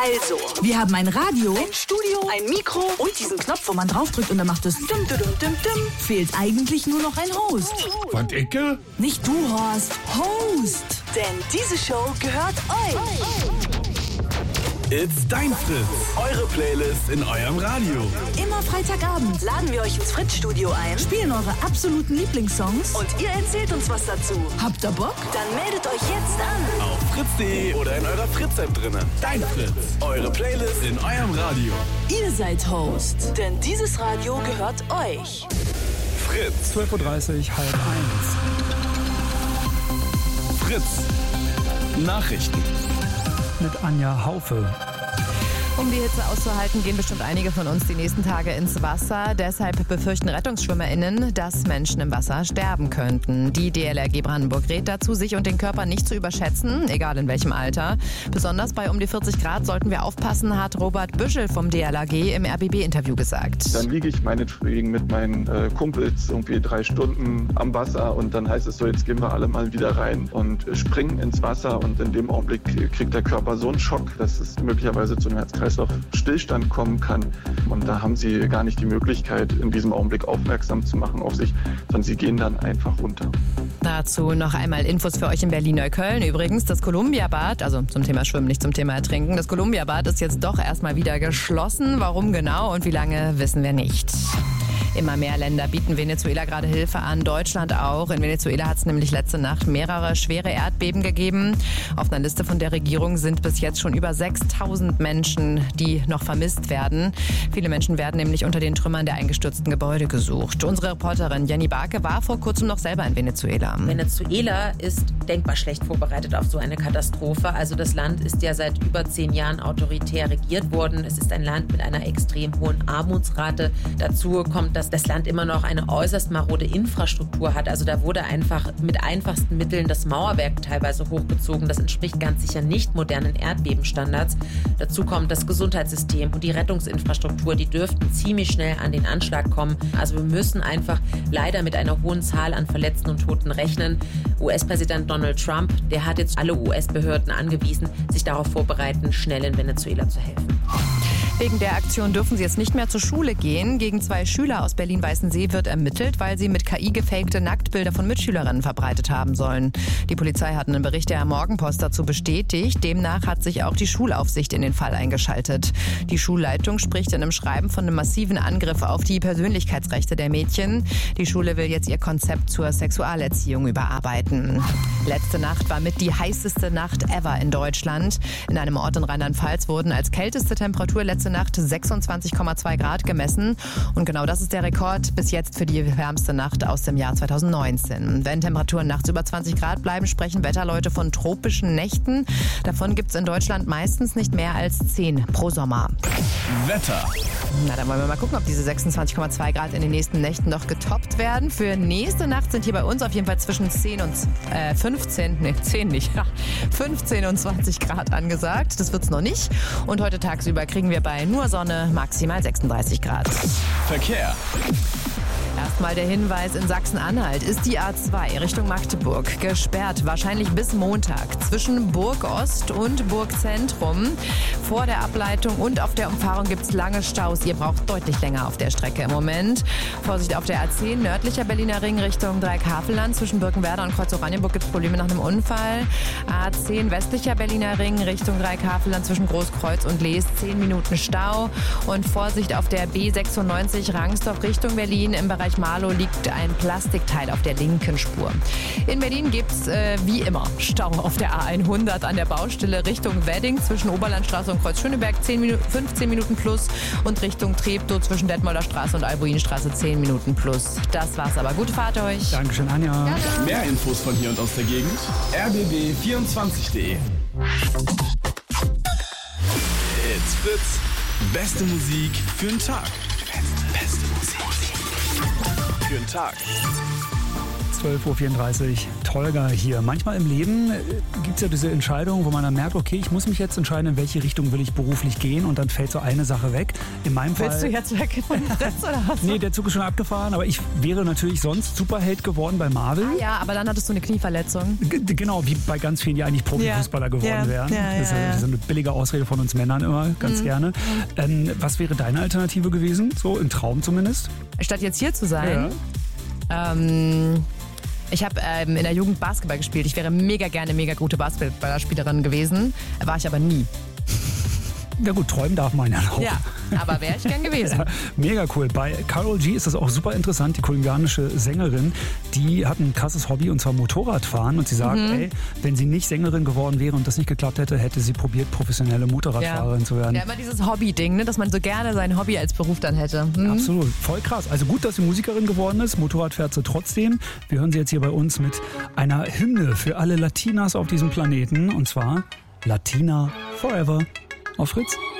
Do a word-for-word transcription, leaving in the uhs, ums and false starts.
Also, wir haben ein Radio, ein Studio, ein Mikro und diesen Knopf, wo man draufdrückt und dann macht es dim, dim, dim, dim. Fehlt eigentlich nur noch ein Host. Was, Ecke? Nicht du, Horst. Host. Denn diese Show gehört euch. It's dein Fritz. Eure Playlist in eurem Radio. Immer Freitagabend laden wir euch ins Fritz-Studio ein, spielen eure absoluten Lieblingssongs und ihr erzählt uns was dazu. Habt ihr Bock? Dann meldet euch jetzt an. Auf fritz punkt de oder in eurer Fritz-App drinnen. Dein Fritz. Eure Playlist in eurem Radio. Ihr seid Host, denn dieses Radio gehört euch. Fritz. zwölf Uhr dreißig, halb eins. Fritz. Nachrichten. Mit Anja Haufe. Um die Hitze auszuhalten, gehen bestimmt einige von uns die nächsten Tage ins Wasser. Deshalb befürchten RettungsschwimmerInnen, dass Menschen im Wasser sterben könnten. Die D L R G Brandenburg rät dazu, sich und den Körper nicht zu überschätzen, egal in welchem Alter. Besonders bei um die vierzig Grad sollten wir aufpassen, hat Robert Büschel vom D L R G im R B B-Interview gesagt. Dann liege ich meinetwegen mit meinen äh, Kumpels irgendwie drei Stunden am Wasser und dann heißt es so, jetzt gehen wir alle mal wieder rein und äh, springen ins Wasser und in dem Augenblick kriegt der Körper so einen Schock, dass es möglicherweise zu einem Herz-Kreislauf-Stillstand kommen kann. Und da haben sie gar nicht die Möglichkeit, in diesem Augenblick aufmerksam zu machen auf sich, sondern sie gehen dann einfach runter. Dazu noch einmal Infos für euch in Berlin-Neukölln. Übrigens, das Columbia-Bad, also zum Thema Schwimmen, nicht zum Thema Ertrinken, das Columbia-Bad ist jetzt doch erstmal wieder geschlossen. Warum genau und wie lange, wissen wir nicht. Immer mehr Länder bieten Venezuela gerade Hilfe an, Deutschland auch. In Venezuela hat es nämlich letzte Nacht mehrere schwere Erdbeben gegeben. Auf einer Liste von der Regierung sind bis jetzt schon über sechstausend Menschen, die noch vermisst werden. Viele Menschen werden nämlich unter den Trümmern der eingestürzten Gebäude gesucht. Unsere Reporterin Jenny Barke war vor kurzem noch selber in Venezuela. Venezuela ist denkbar schlecht vorbereitet auf so eine Katastrophe. Also das Land ist ja seit über zehn Jahren autoritär regiert worden. Es ist ein Land mit einer extrem hohen Armutsrate. Dazu kommt, dass das Land immer noch eine äußerst marode Infrastruktur hat. Also da wurde einfach mit einfachsten Mitteln das Mauerwerk teilweise hochgezogen. Das entspricht ganz sicher nicht modernen Erdbebenstandards. Dazu kommt das Gesundheitssystem und die Rettungsinfrastruktur. Die dürften ziemlich schnell an den Anschlag kommen. Also wir müssen einfach leider mit einer hohen Zahl an Verletzten und Toten rechnen. U S-Präsident Donald Trump, der hat jetzt alle U S-Behörden angewiesen, sich darauf vorbereiten, schnell in Venezuela zu helfen. Wegen der Aktion dürfen sie jetzt nicht mehr zur Schule gehen. Gegen zwei Schüler aus Berlin-Weißensee wird ermittelt, weil sie mit K I gefakte Nacktbilder von Mitschülerinnen verbreitet haben sollen. Die Polizei hat einen Bericht der Morgenpost dazu bestätigt. Demnach hat sich auch die Schulaufsicht in den Fall eingeschaltet. Die Schulleitung spricht in einem Schreiben von einem massiven Angriff auf die Persönlichkeitsrechte der Mädchen. Die Schule will jetzt ihr Konzept zur Sexualerziehung überarbeiten. Letzte Nacht war mit die heißeste Nacht ever in Deutschland. In einem Ort in Rheinland-Pfalz wurden als kälteste Temperatur letzte Nacht sechsundzwanzig Komma zwei Grad gemessen. Und genau das ist der Rekord bis jetzt für die wärmste Nacht aus dem Jahr zweitausendneunzehn. Wenn Temperaturen nachts über zwanzig Grad bleiben, sprechen Wetterleute von tropischen Nächten. Davon gibt es in Deutschland meistens nicht mehr als zehn pro Sommer. Wetter. Na, dann wollen wir mal gucken, ob diese sechsundzwanzig Komma zwei Grad in den nächsten Nächten noch getoppt werden. Für nächste Nacht sind hier bei uns auf jeden Fall zwischen zehn und äh, fünfzehn, ne, zehn nicht, fünfzehn und zwanzig Grad angesagt. Das wird's noch nicht. Und heute tagsüber kriegen wir bei nur Sonne maximal sechsunddreißig Grad. Verkehr. Erstmal der Hinweis, in Sachsen-Anhalt ist die A zwei Richtung Magdeburg gesperrt, wahrscheinlich bis Montag, zwischen Burg Ost und Burg Zentrum. Vor der Ableitung und auf der Umfahrung gibt es lange Staus. Ihr braucht deutlich länger auf der Strecke im Moment. Vorsicht auf der A zehn, nördlicher Berliner Ring Richtung Dreieckhavelland. Zwischen Birkenwerder und Kreuz-Oranienburg gibt es Probleme nach einem Unfall. A zehn, westlicher Berliner Ring Richtung Dreieckhavelland zwischen Großkreuz und Lees, zehn Minuten Stau. Und Vorsicht auf der B sechsundneunzig Rangsdorf Richtung Berlin. Im Bereich Marlow liegt ein Plastikteil auf der linken Spur. In Berlin gibt es äh, wie immer Stau auf der A hundert an der Baustelle Richtung Wedding zwischen Oberlandstraße und Kreuz-Schöneberg zehn Minuten, fünfzehn Minuten plus und Richtung Treptow zwischen Detmolder Straße und Albuinstraße zehn Minuten plus. Das war's aber. Gute Fahrt euch. Dankeschön, Anja. Gerne. Mehr Infos von hier und aus der Gegend. r b b vierundzwanzig punkt de. It's Fritz. Beste Musik für den Tag. Beste Musik für den Tag. zwölf Uhr vierunddreißig, Tolga hier. Manchmal im Leben gibt es ja diese Entscheidung, wo man dann merkt, okay, ich muss mich jetzt entscheiden, in welche Richtung will ich beruflich gehen und dann fällt so eine Sache weg. In meinem Willst Fall, du jetzt weg von Fritz oder was? Nee, der Zug ist schon abgefahren, aber ich wäre natürlich sonst Superheld geworden bei Marvel. Ah, ja, aber dann hattest du eine Knieverletzung. G genau, wie bei ganz vielen, die eigentlich Profifußballer ja. geworden ja. wären. Ja, ja, das, ist, ja. das ist eine billige Ausrede von uns Männern immer, ganz mhm. gerne. Ähm, was wäre deine Alternative gewesen? So im Traum zumindest? Statt jetzt hier zu sein? Ja. Ähm, ich habe ähm, in der Jugend Basketball gespielt. Ich wäre mega gerne mega gute Basketballerspielerin gewesen. War ich aber nie. Ja gut, träumen darf man ja noch. Ja, aber wäre ich gern gewesen. Ja, mega cool. Bei Karol G ist das auch super interessant. Die kolumbianische Sängerin, die hat ein krasses Hobby und zwar Motorradfahren. Und sie sagt, Mhm. ey, wenn sie nicht Sängerin geworden wäre und das nicht geklappt hätte, hätte sie probiert, professionelle Motorradfahrerin ja. zu werden. Ja, immer dieses Hobby-Ding, ne? Dass man so gerne sein Hobby als Beruf dann hätte. Mhm. Absolut, voll krass. Also gut, dass sie Musikerin geworden ist. Motorrad fährt sie trotzdem. Wir hören sie jetzt hier bei uns mit einer Hymne für alle Latinas auf diesem Planeten. Und zwar Latina Forever auf Fritz.